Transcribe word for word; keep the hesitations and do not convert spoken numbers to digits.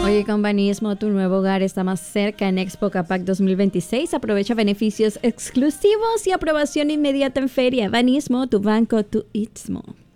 Oye, con Banismo, tu nuevo hogar está más cerca en Expo Capac dos mil veintiséis. Aprovecha beneficios exclusivos y aprobación inmediata en feria. Banismo, tu banco, tu istmo.